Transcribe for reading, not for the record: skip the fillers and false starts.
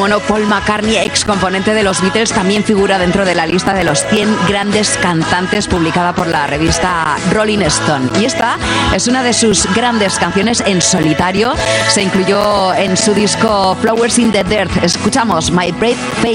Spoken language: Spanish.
como no, Paul McCartney, ex componente de los Beatles, también figura dentro de la lista de los 100 grandes cantantes publicada por la revista Rolling Stone. Y esta es una de sus grandes canciones en solitario. Se incluyó en su disco Flowers in the Dirt. Escuchamos My Brave Face.